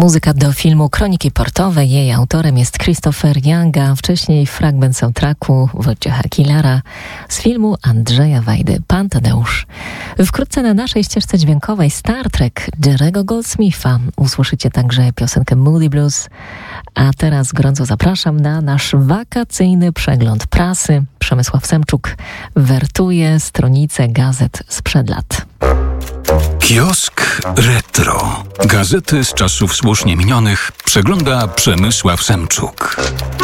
Muzyka do filmu Kroniki Portowe. Jej autorem jest Christopher Young, a wcześniej fragment soundtracku Wojciecha Kilara z filmu Andrzeja Wajdy, Pan Tadeusz. Wkrótce na naszej ścieżce dźwiękowej Star Trek Jerry'ego Goldsmitha usłyszycie także piosenkę Moody Blues. A teraz gorąco zapraszam na nasz wakacyjny przegląd prasy. Przemysław Semczuk wertuje stronice gazet sprzed lat. Kiosk Retro. Gazety z czasów słusznie minionych przegląda Przemysław Semczuk.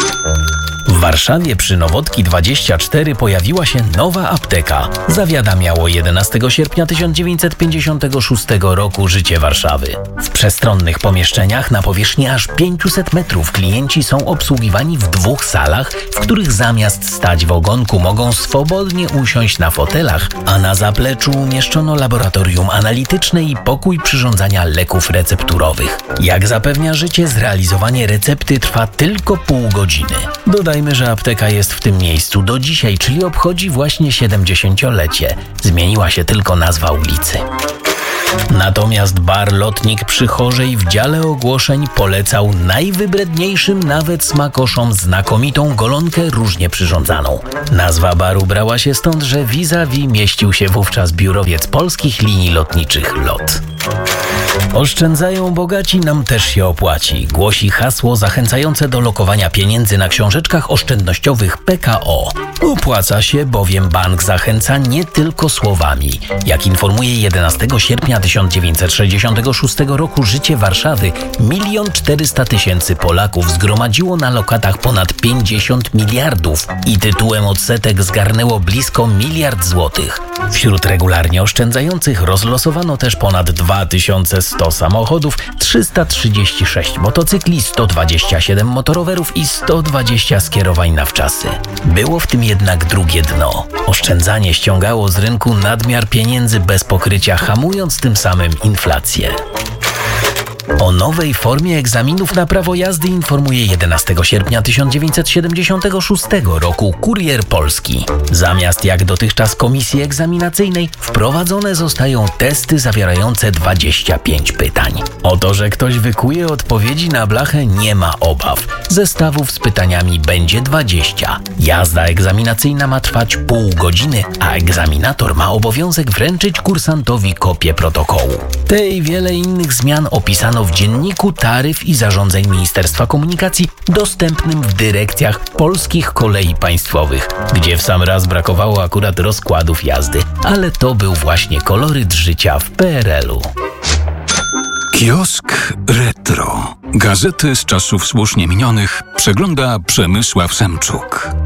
W Warszawie przy Nowotki 24 pojawiła się nowa apteka. Zawiadamiało 11 sierpnia 1956 roku życie Warszawy. W przestronnych pomieszczeniach na powierzchni aż 500 metrów klienci są obsługiwani w 2 salach, w których zamiast stać w ogonku mogą swobodnie usiąść na fotelach, a na zapleczu umieszczono laboratorium analityczne i pokój przyrządzania leków recepturowych. Jak zapewnia życie, zrealizowanie recepty trwa tylko pół godziny. Dodajmy, że apteka jest w tym miejscu do dzisiaj, czyli obchodzi właśnie 70-lecie. Zmieniła się tylko nazwa ulicy. Natomiast bar Lotnik przy Chorzej w dziale ogłoszeń polecał najwybredniejszym nawet smakoszom znakomitą golonkę różnie przyrządzaną. Nazwa baru brała się stąd, że vis-a-vis mieścił się wówczas biurowiec polskich linii lotniczych LOT. Oszczędzają bogaci, nam też się opłaci, głosi hasło zachęcające do lokowania pieniędzy na książeczkach oszczędnościowych PKO. Opłaca się, bowiem bank zachęca nie tylko słowami. Jak informuje 11 sierpnia 1966 roku życie Warszawy, 1 400 000 Polaków zgromadziło na lokatach ponad 50 miliardów i tytułem odsetek zgarnęło blisko 1 miliard złotych. Wśród regularnie oszczędzających rozlosowano też ponad 2100 samochodów, 336 motocykli, 127 motorowerów i 120 skierowań na wczasy. Było w tym jednak drugie dno. Oszczędzanie ściągało z rynku nadmiar pieniędzy bez pokrycia, hamując tym samym inflację. O nowej formie egzaminów na prawo jazdy informuje 11 sierpnia 1976 roku Kurier Polski. Zamiast jak dotychczas komisji egzaminacyjnej wprowadzone zostają testy zawierające 25 pytań. O to, że ktoś wykuje odpowiedzi na blachę, nie ma obaw. Zestawów z pytaniami będzie 20. Jazda egzaminacyjna ma trwać pół godziny, a egzaminator ma obowiązek wręczyć kursantowi kopię protokołu. Te i wiele innych zmian opisano w Dzienniku Taryf i Zarządzeń Ministerstwa Komunikacji dostępnym w dyrekcjach Polskich Kolei Państwowych, gdzie w sam raz brakowało akurat rozkładów jazdy, ale to był właśnie koloryt życia w PRL-u. Kiosk Retro. Gazety z czasów słusznie minionych przegląda Przemysław Semczuk.